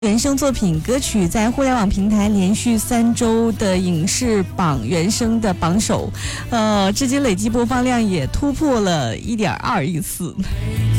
原声作品歌曲在互联网平台连续3周的影视榜原声的榜首，至今累计播放量也突破了1.2亿次。